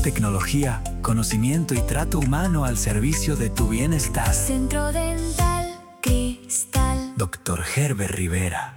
tecnología, conocimiento y trato humano al servicio de tu bienestar. Centro Dental Cristal. Dr. Herbert Rivera.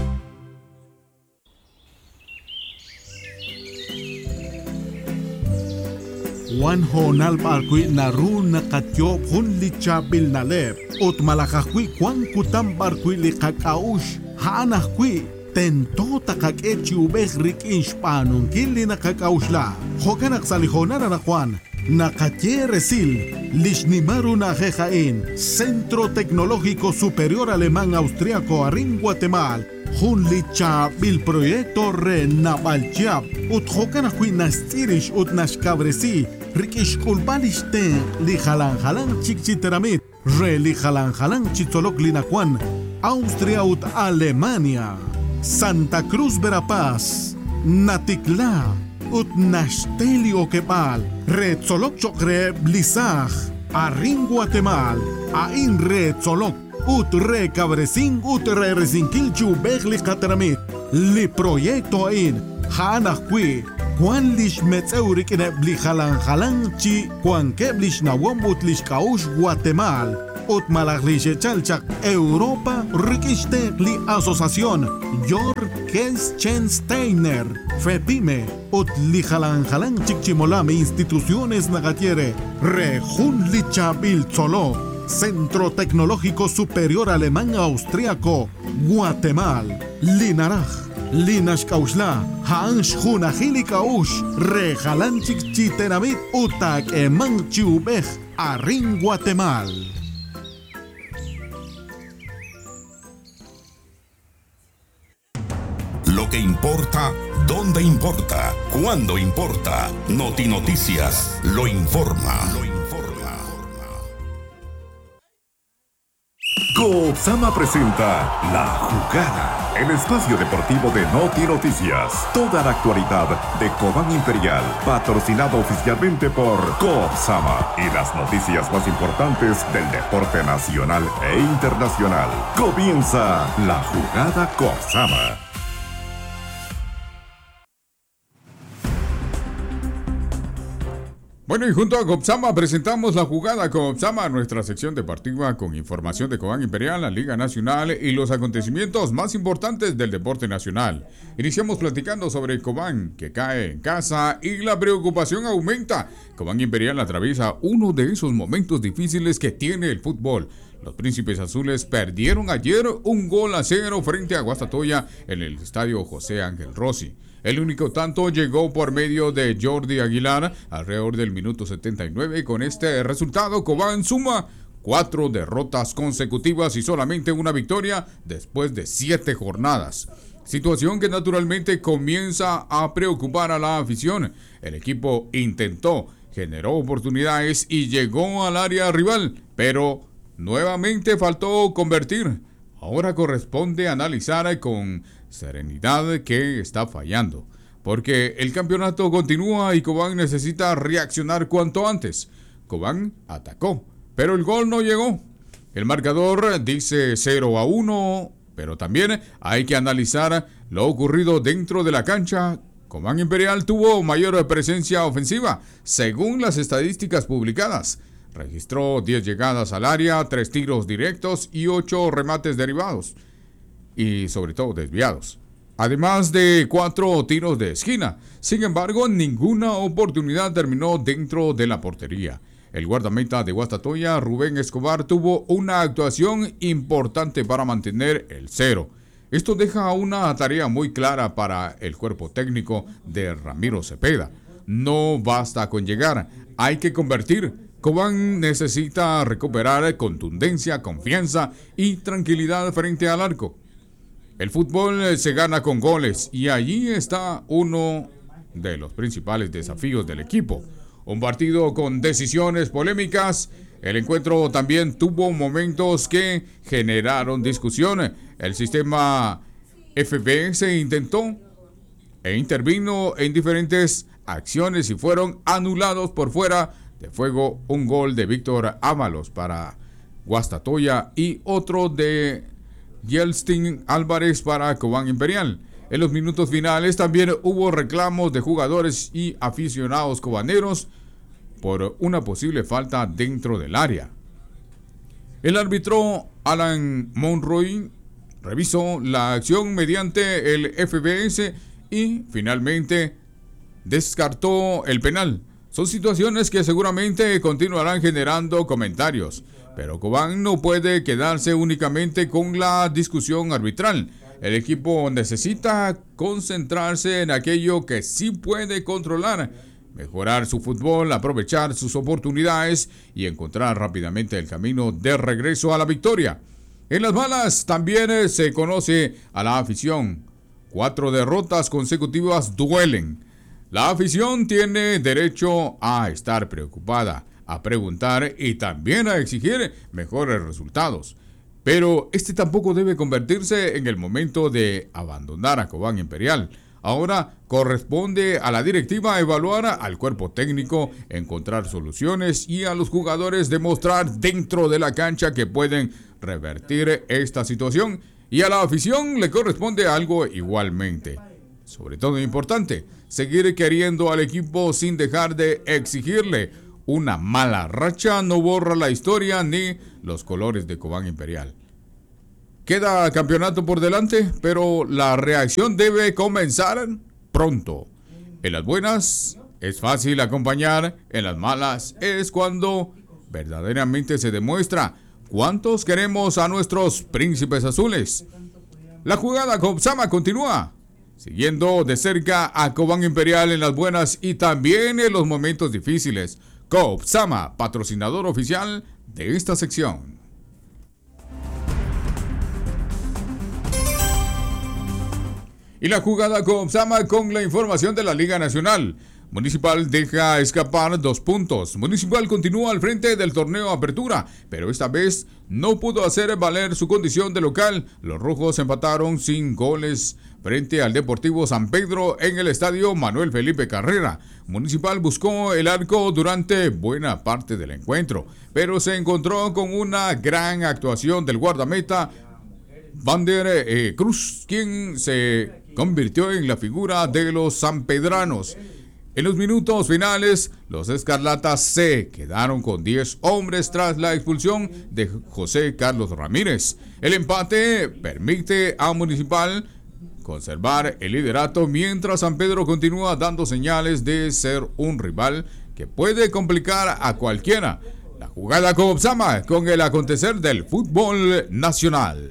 Wan honal barkwi naru nakatyo hun lichabil nalep. Ot malakakwi kwan kutam barkwi likakaush. Haanakwi tento takak ubeh rik inshpanun kili nakakausla. Hokanak salihona nakwan. Nakatye resil. Lishnimaru najejain. Centro Tecnológico Superior Alemán Austriaco Arin Guatemala. Jun licha bil proyecto re nabalchiab. Ut hokanakwi nastirish ut nashkabresi. Rikish kulbalishten li halan chikchiteramit. Re li halan chitzolok linakwan. Austria ut Alemania. Santa Cruz Verapaz. Natikla. Ut Nashtelio Kepal. Re tzolok chokre blisaj. Arin Guatemala. Ain re tzolok. Ut re cabresin ut re resinkil chubeg li kateramit. Li proyecto ain. Hanakwi. Juan lish metzeurik ine bli halan chi Juan keblish na wombut lish kaush Guatemala. Ut malaglishe chalchak Europa rikishte li asociación Jorgensteiner Fepime. Ut li halan chikchimolame instituciones nagatiere. Rejun lichabil tzolo. Centro Tecnológico Superior Alemán Austriaco Guatemala. Linaraj. Linash Kaushla, Hansh Hunahili Kaush, Rejalanchik Chiteramit, Utak Eman Chiubej, Arin Guatemala. Lo que importa, dónde importa, cuándo importa. Noti Noticias lo informa. Coopsama presenta La Jugada, el espacio deportivo de Noti Noticias. Toda la actualidad de Cobán Imperial, patrocinado oficialmente por Coopsama y las noticias más importantes del deporte nacional e internacional. Comienza La Jugada Coopsama. Bueno, y junto a Coopsama presentamos La Jugada Coopsama, nuestra sección deportiva con información de Cobán Imperial, la Liga Nacional y los acontecimientos más importantes del deporte nacional. Iniciamos platicando sobre Cobán, que cae en casa y la preocupación aumenta. Cobán Imperial atraviesa uno de esos momentos difíciles que tiene el fútbol. Los Príncipes Azules perdieron ayer 1-0 frente a Guastatoya en el estadio José Ángel Rossi. El único tanto llegó por medio de Jordi Aguilar alrededor del minuto 79. Con este resultado, Cobán suma 4 derrotas consecutivas y solamente una victoria después de 7 jornadas. Situación que naturalmente comienza a preocupar a la afición. El equipo intentó, generó oportunidades y llegó al área rival, pero nuevamente faltó convertir. Ahora corresponde analizar con serenidad qué está fallando, porque el campeonato continúa y Cobán necesita reaccionar cuanto antes. Cobán atacó, pero el gol no llegó. El marcador dice 0-1, pero también hay que analizar lo ocurrido dentro de la cancha. Cobán Imperial tuvo mayor presencia ofensiva, según las estadísticas publicadas. Registró 10 llegadas al área, 3 tiros directos y 8 remates derivados. Y sobre todo desviados. Además de 4 tiros de esquina. Sin embargo, ninguna oportunidad terminó dentro de la portería. El guardameta de Guastatoya, Rubén Escobar, tuvo una actuación importante para mantener el 0. Esto deja una tarea muy clara para el cuerpo técnico de Ramiro Cepeda. No basta con llegar, hay que convertir. Cobán necesita recuperar contundencia, confianza y tranquilidad frente al arco. El fútbol se gana con goles y allí está uno de los principales desafíos del equipo. Un partido con decisiones polémicas. El encuentro también tuvo momentos que generaron discusión. El sistema FBS intentó e intervino en diferentes acciones y fueron anulados por fuera de fuego. Un gol de Víctor Ábalos para Guastatoya y otro de Yelstin Álvarez para Cobán Imperial. En los minutos finales también hubo reclamos de jugadores y aficionados cobaneros por una posible falta dentro del área. El árbitro Alan Monroy revisó la acción mediante el FBS y finalmente descartó el penal. Son situaciones que seguramente continuarán generando comentarios, pero Cobán no puede quedarse únicamente con la discusión arbitral. El equipo necesita concentrarse en aquello que sí puede controlar, mejorar su fútbol, aprovechar sus oportunidades y encontrar rápidamente el camino de regreso a la victoria. En las malas también se conoce a la afición. 4 derrotas consecutivas duelen. La afición tiene derecho a estar preocupada, a preguntar y también a exigir mejores resultados. Pero este tampoco debe convertirse en el momento de abandonar a Cobán Imperial. Ahora corresponde a la directiva evaluar al cuerpo técnico, encontrar soluciones y a los jugadores demostrar dentro de la cancha que pueden revertir esta situación. Y a la afición le corresponde algo igualmente. Sobre todo importante, seguir queriendo al equipo sin dejar de exigirle. Una mala racha no borra la historia ni los colores de Cobán Imperial. Queda campeonato por delante, pero la reacción debe comenzar pronto. En las buenas es fácil acompañar, en las malas es cuando verdaderamente se demuestra cuántos queremos a nuestros príncipes azules. La jugada Cobsama continúa, siguiendo de cerca a Cobán Imperial en las buenas y también en los momentos difíciles. Cobsama, patrocinador oficial de esta sección. Y la jugada Cobsama con la información de la Liga Nacional. Municipal deja escapar 2 puntos. Municipal continúa al frente del torneo Apertura, pero esta vez no pudo hacer valer su condición de local. Los rojos empataron sin goles frente al Deportivo San Pedro en el estadio Manuel Felipe Carrera. Municipal buscó el arco durante buena parte del encuentro, pero se encontró con una gran actuación del guardameta Vander Cruz, quien se convirtió en la figura de los sanpedranos. En los minutos finales, los escarlatas se quedaron con 10 hombres tras la expulsión de José Carlos Ramírez. El empate permite a Municipal conservar el liderato mientras San Pedro continúa dando señales de ser un rival que puede complicar a cualquiera. La jugada Cobsama con el acontecer del fútbol nacional.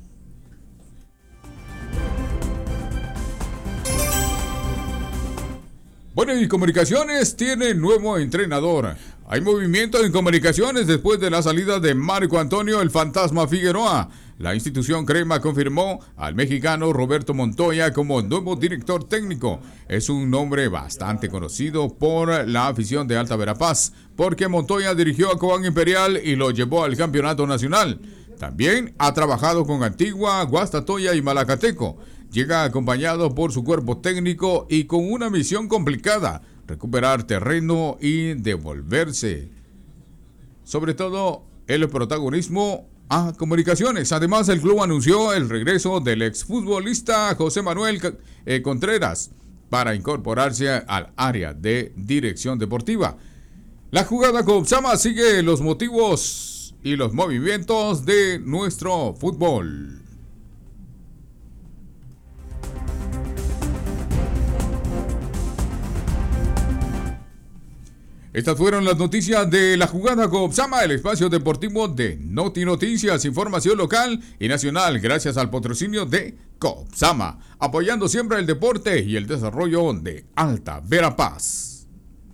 Bueno, y Comunicaciones tiene nuevo entrenador. Hay movimiento en Comunicaciones después de la salida de Marco Antonio el Fantasma Figueroa. La institución crema confirmó al mexicano Roberto Montoya como nuevo director técnico. Es un nombre bastante conocido por la afición de Alta Verapaz, porque Montoya dirigió a Cobán Imperial y lo llevó al campeonato nacional. También ha trabajado con Antigua, Guastatoya y Malacateco. Llega acompañado por su cuerpo técnico y con una misión complicada: recuperar terreno y devolverse, sobre todo, el protagonismo a Comunicaciones. Además, el club anunció el regreso del exfutbolista José Manuel Contreras para incorporarse al área de dirección deportiva. La jugada Cobsama sigue los motivos y los movimientos de nuestro fútbol. Estas fueron las noticias de la jugada Cobsama, el espacio deportivo de Noti Noticias, información local y nacional, gracias al patrocinio de Cobsama, apoyando siempre el deporte y el desarrollo de Alta Verapaz.